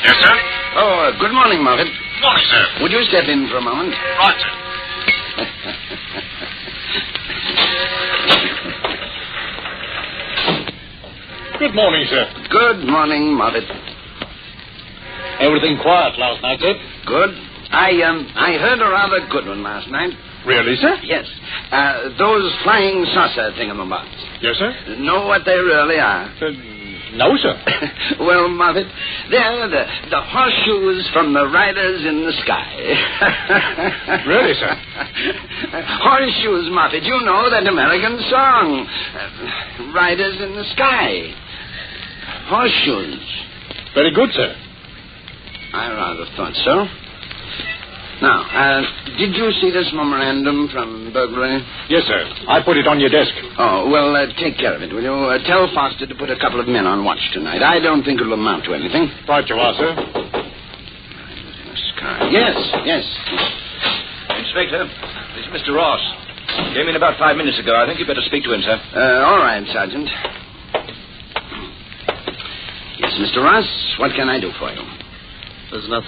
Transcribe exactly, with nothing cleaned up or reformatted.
Yes, sir? Oh, uh, good morning, Moffat. Morning, sir. Would you step in for a moment? Right, sir. Good morning, sir. Good morning, Moffat. Everything quiet last night, sir? Good. I, um, I heard a rather good one last night. Really, sir? Yes. Uh, those flying saucer thingamabobs. Yes, sir? Know what they really are? Uh, no, sir. Well, Moffat, they're the, the horseshoes from the riders in the sky. Really, sir? Horseshoes, Moffat. You know that American song. Uh, riders in the sky. Horseshoes. Very good, sir. I rather thought so. Now, uh, did you see this memorandum from burglary? Yes, sir. I put it on your desk. Oh, well, uh, take care of it, will you? Uh, tell Foster to put a couple of men on watch tonight. I don't think it'll amount to anything. Right you are, sir. Yes, yes. Inspector, this is Mister Ross. Came in about five minutes ago. I think you'd better speak to him, sir. Uh, all right, Sergeant. Yes, Mister Ross, what can I do for you? There's nothing.